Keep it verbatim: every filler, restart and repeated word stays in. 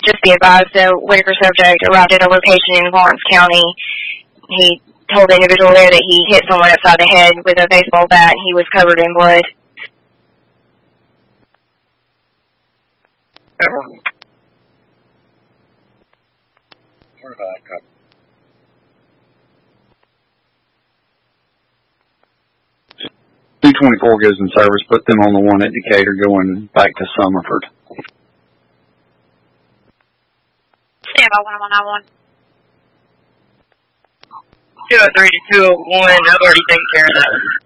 Just be advised, the Whitaker subject arrived at a location in Lawrence County. He told the individual there that he hit someone upside the head with a baseball bat. He was covered in blood. two twenty-four goes in service. Put them on the one at Decatur going back to Summerford. Stand by one one nine one. two oh three to two oh one, I've already taken care of that.